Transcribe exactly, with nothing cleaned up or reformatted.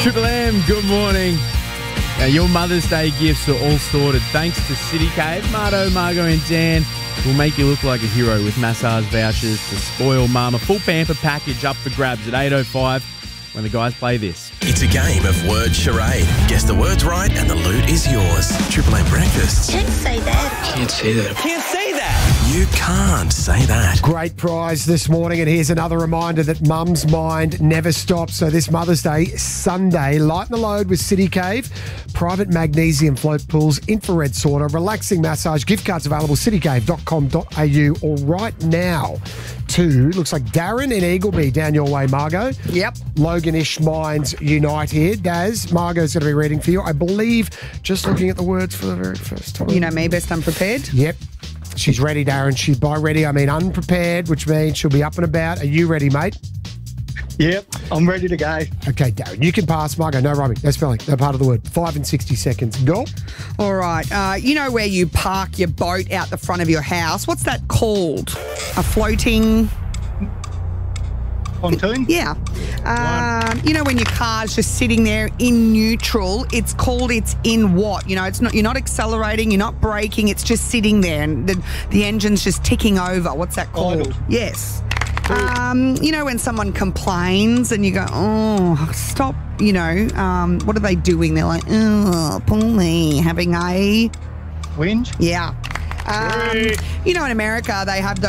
Triple M, good morning. Now, your Mother's Day gifts are all sorted thanks to City Cave. Marto, Margot and Dan will make you look like a hero with massage vouchers to spoil mum. A full pamper package up for grabs at eight oh five when the guys play this. It's a game of word charade. Guess the words right and the loot is yours. Triple M Breakfast. Can't say that. Can't say that. Can't say that. You can't say that. Great prize this morning, and here's another reminder that mum's mind never stops. So this Mother's Day, Sunday, lighten the load with City Cave, private magnesium float pools, infrared sauna, relaxing massage, gift cards available, city cave dot com dot a u, or right now to, looks like Darren in Eagleby, down your way, Margot. Yep. Loganish minds unite here. Daz, Margot's going to be reading for you. I believe, just looking at the words for the very first time. You know me, best unprepared. Yep. She's ready, Darren. She's by ready, I mean unprepared, which means she'll be up and about. Are you ready, mate? Yep, I'm ready to go. Okay, Darren, you can pass. Margot, no rhyming, no spelling, no part of the word. Five and sixty seconds. Go. All right. Uh, you know where you park your boat out the front of your house? What's that called? A floating... Pontoon? Yeah. Um, you know when your car's just sitting there in neutral, it's called it's in what? You know, it's not. You're not accelerating, you're not braking, it's just sitting there and the, the engine's just ticking over. What's that called? Idle. Yes. Um, you know when someone complains and you go, oh, stop, you know, um, what are they doing? They're like, oh, pulley, having a... Whinge? Yeah. Um, you know, in America, they have those